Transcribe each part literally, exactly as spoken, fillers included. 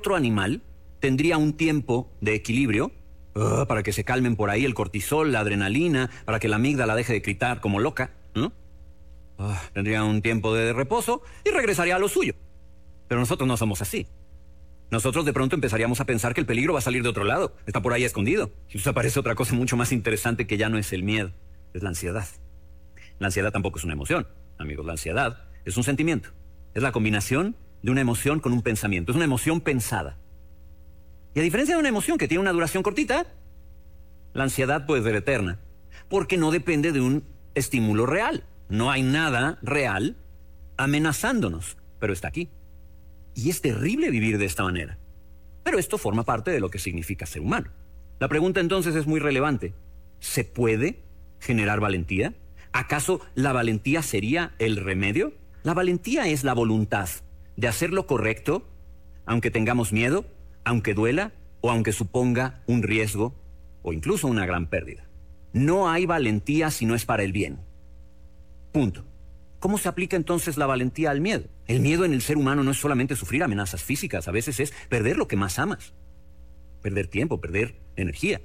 otro animal tendría un tiempo de equilibrio uh, para que se calmen por ahí el cortisol, la adrenalina, para que la amígdala deje de gritar como loca, ¿no? Uh, tendría un tiempo de reposo y regresaría a lo suyo. Pero nosotros no somos así. Nosotros de pronto empezaríamos a pensar que el peligro va a salir de otro lado, está por ahí escondido. Y entonces aparece otra cosa mucho más interesante que ya no es el miedo, es la ansiedad. La ansiedad tampoco es una emoción, amigos. La ansiedad es un sentimiento. Es la combinación de una emoción con un pensamiento. Es una emoción pensada. Y a diferencia de una emoción que tiene una duración cortita, la ansiedad puede ser eterna, porque no depende de un estímulo real. No hay nada real amenazándonos, pero está aquí. Y es terrible vivir de esta manera. Pero esto forma parte de lo que significa ser humano. La pregunta entonces es muy relevante. ¿Se puede generar valentía? ¿Acaso la valentía sería el remedio? La valentía es la voluntad de hacer lo correcto, aunque tengamos miedo, aunque duela o aunque suponga un riesgo o incluso una gran pérdida. No hay valentía si no es para el bien. Punto. ¿Cómo se aplica entonces la valentía al miedo? El miedo en el ser humano no es solamente sufrir amenazas físicas, a veces es perder lo que más amas. Perder tiempo, perder energía.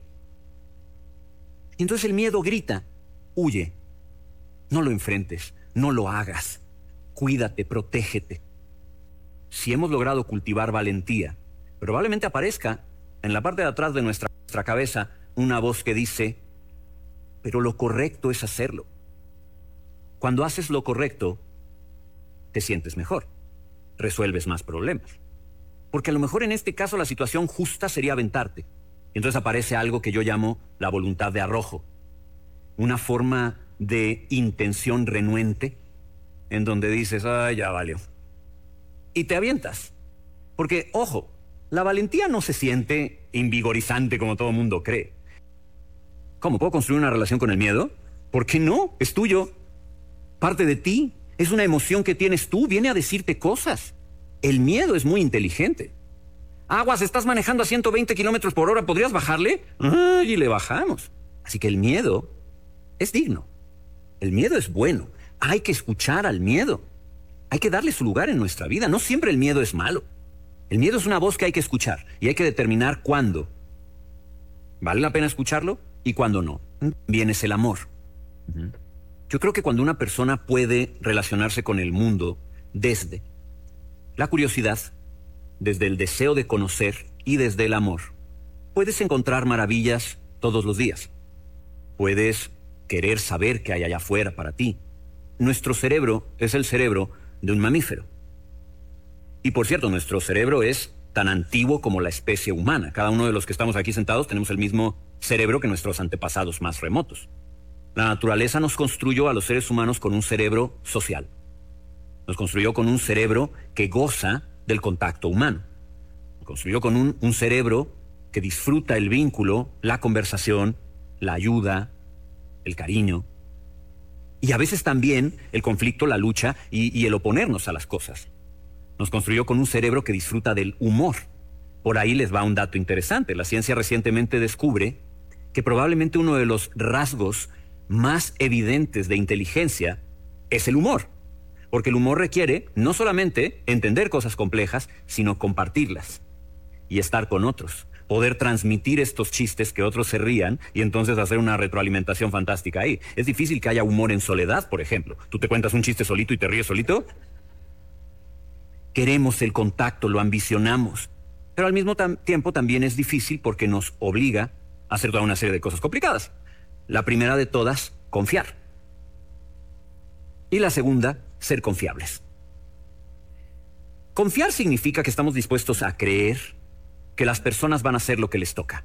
Y entonces el miedo grita, huye. No lo enfrentes, no lo hagas. Cuídate, protégete. Si hemos logrado cultivar valentía, probablemente aparezca en la parte de atrás de nuestra, nuestra cabeza una voz que dice, pero lo correcto es hacerlo. Cuando haces lo correcto, te sientes mejor, resuelves más problemas. Porque a lo mejor en este caso la situación justa sería aventarte. Y entonces aparece algo que yo llamo la voluntad de arrojo. Una forma de intención renuente en donde dices, ay, ya valió. Y te avientas. Porque, ojo, la valentía no se siente invigorizante como todo el mundo cree. ¿Cómo puedo construir una relación con el miedo? ¿Por qué no? Es tuyo. Parte de ti, es una emoción que tienes tú, viene a decirte cosas. El miedo es muy inteligente. Aguas, estás manejando a ciento veinte kilómetros por hora, ¿podrías bajarle? Ay, y le bajamos. Así que el miedo es digno. El miedo es bueno. Hay que escuchar al miedo. Hay que darle su lugar en nuestra vida. No siempre el miedo es malo. El miedo es una voz que hay que escuchar y hay que determinar cuándo vale la pena escucharlo y cuándo no. También es el amor. Uh-huh. Yo creo que cuando una persona puede relacionarse con el mundo desde la curiosidad, desde el deseo de conocer y desde el amor, puedes encontrar maravillas todos los días. Puedes querer saber qué hay allá afuera para ti. Nuestro cerebro es el cerebro de un mamífero. Y por cierto, nuestro cerebro es tan antiguo como la especie humana. Cada uno de los que estamos aquí sentados tenemos el mismo cerebro que nuestros antepasados más remotos. La naturaleza nos construyó a los seres humanos con un cerebro social. Nos construyó con un cerebro que goza del contacto humano. Nos construyó con un, un cerebro que disfruta el vínculo, la conversación, la ayuda, el cariño. Y a veces también el conflicto, la lucha y, y el oponernos a las cosas. Nos construyó con un cerebro que disfruta del humor. Por ahí les va un dato interesante. La ciencia recientemente descubre que probablemente uno de los rasgos más evidentes de inteligencia es el humor. Porque el humor requiere no solamente entender cosas complejas, sino compartirlas y estar con otros. Poder transmitir estos chistes que otros se rían y entonces hacer una retroalimentación fantástica ahí. Es difícil que haya humor en soledad, por ejemplo. Tú te cuentas un chiste solito y te ríes solito. Queremos el contacto, lo ambicionamos. Pero al mismo tam- tiempo también es difícil porque nos obliga a hacer toda una serie de cosas complicadas. La primera de todas, confiar. Y la segunda, ser confiables. Confiar significa que estamos dispuestos a creer que las personas van a hacer lo que les toca.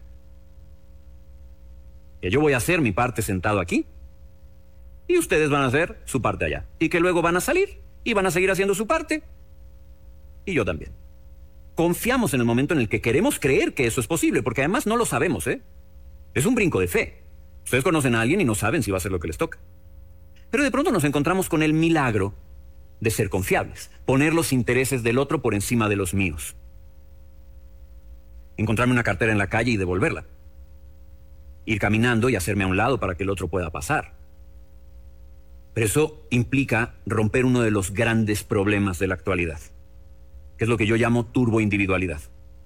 Que yo voy a hacer mi parte sentado aquí y ustedes van a hacer su parte allá. Y que luego van a salir y van a seguir haciendo su parte. Y yo también. Confiamos en el momento en el que queremos creer que eso es posible, porque además no lo sabemos, ¿eh? Es un brinco de fe. Ustedes conocen a alguien y no saben si va a hacer lo que les toca. Pero de pronto nos encontramos con el milagro de ser confiables, poner los intereses del otro por encima de los míos. Encontrarme una cartera en la calle y devolverla. Ir caminando y hacerme a un lado para que el otro pueda pasar. Pero eso implica romper uno de los grandes problemas de la actualidad, que es lo que yo llamo turboindividualidad.